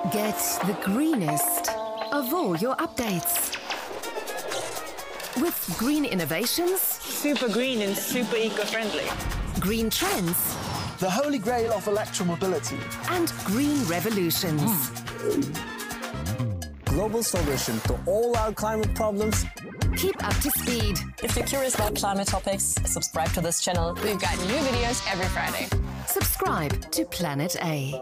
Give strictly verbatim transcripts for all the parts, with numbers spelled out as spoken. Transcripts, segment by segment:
Get the greenest of all your updates. With green innovations, super green and super eco-friendly. Green trends, the holy grail of electromobility, and green revolutions. Mm. Global solution to all our climate problems. Keep up to speed. If you're curious about climate topics, subscribe to this channel. We've got new videos every Friday. Subscribe to Planet A.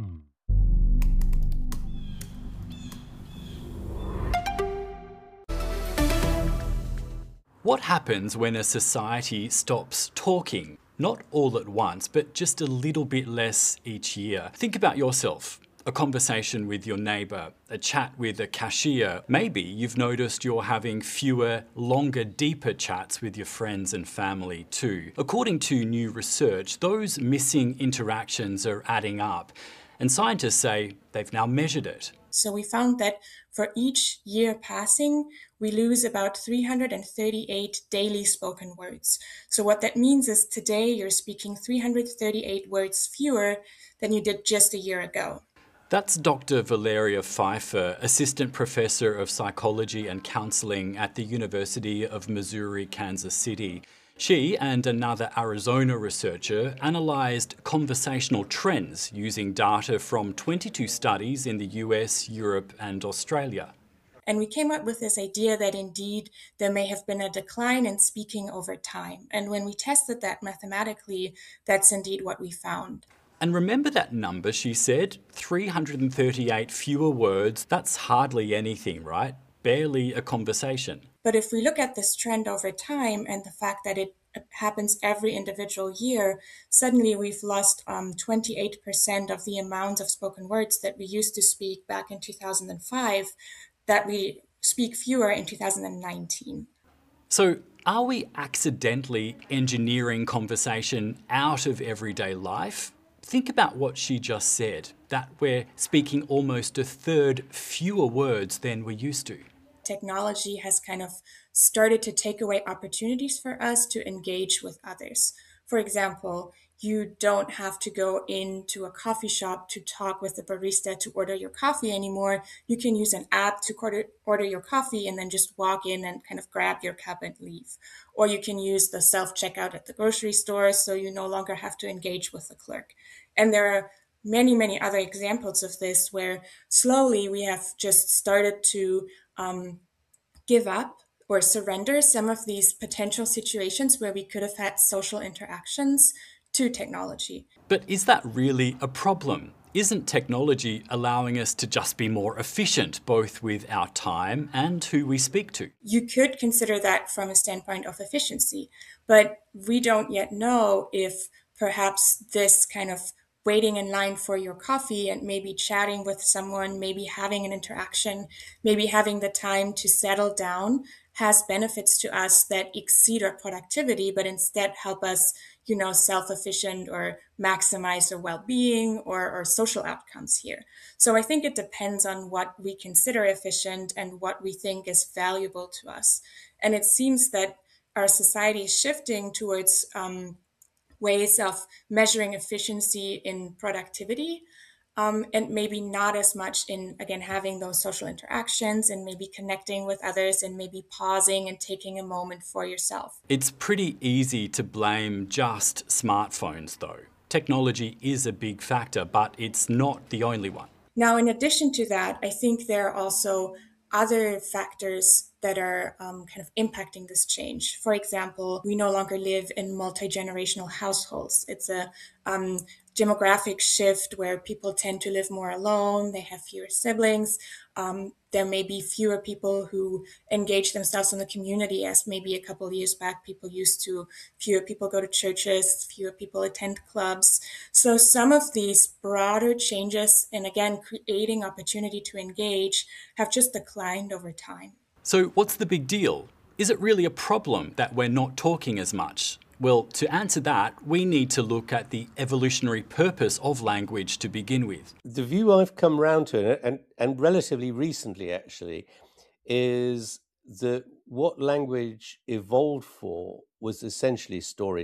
What happens when a society stops talking? Not all at once, but just a little bit less each year. Think about yourself. A conversation with your neighbour, a chat with a cashier. Maybe you've noticed you're having fewer, longer, deeper chats with your friends and family too. According to new research, those missing interactions are adding up, and scientists say they've now measured it. So we found that for each year passing, we lose about three hundred thirty-eight daily spoken words. So what that means is today you're speaking three hundred thirty-eight words fewer than you did just a year ago. That's Doctor Valeria Pfeiffer, Assistant Professor of Psychology and Counseling at the University of Missouri, Kansas City. She and another Arizona researcher analysed conversational trends using data from twenty-two studies in the U S, Europe and Australia. And we came up with this idea that indeed there may have been a decline in speaking over time. And when we tested that mathematically, that's indeed what we found. And remember that number, she said, three hundred thirty-eight fewer words. That's hardly anything, right? Barely a conversation. But if we look at this trend over time and the fact that it happens every individual year, suddenly we've lost um, twenty-eight percent of the amount of spoken words that we used to speak back in two thousand five, that we speak fewer in two thousand nineteen. So are we accidentally engineering conversation out of everyday life? Think about what she just said, that we're speaking almost a third fewer words than we used to. Technology has kind of started to take away opportunities for us to engage with others. For example, you don't have to go into a coffee shop to talk with the barista to order your coffee anymore. You can use an app to order, order your coffee and then just walk in and kind of grab your cup and leave. Or you can use the self-checkout at the grocery store, so you no longer have to engage with the clerk. And there are many, many other examples of this where slowly we have just started to um, give up or surrender some of these potential situations where we could have had social interactions to technology. But is that really a problem? Isn't technology allowing us to just be more efficient, both with our time and who we speak to? You could consider that from a standpoint of efficiency, but we don't yet know if perhaps this kind of waiting in line for your coffee and maybe chatting with someone, maybe having an interaction, maybe having the time to settle down has benefits to us that exceed our productivity, but instead help us, you know, self-efficient or maximize our well-being or, or social outcomes here. So I think it depends on what we consider efficient and what we think is valuable to us. And it seems that our society is shifting towards um, ways of measuring efficiency in productivity, um, and maybe not as much in, again, having those social interactions and maybe connecting with others and maybe pausing and taking a moment for yourself. It's pretty easy to blame just smartphones though. Technology is a big factor, but it's not the only one. Now, in addition to that, I think there are also other factors that are um, kind of impacting this change. For example, we no longer live in multi-generational households. It's a um, demographic shift where people tend to live more alone. They have fewer siblings. Um, there may be fewer people who engage themselves in the community as maybe a couple of years back people used to. Fewer people go to churches, fewer people attend clubs. So some of these broader changes, and again, creating opportunity to engage, have just declined over time. So what's the big deal? Is it really a problem that we're not talking as much? Well, to answer that, we need to look at the evolutionary purpose of language to begin with. The view I've come round to, and, and relatively recently actually, is that what language evolved for was essentially storytelling.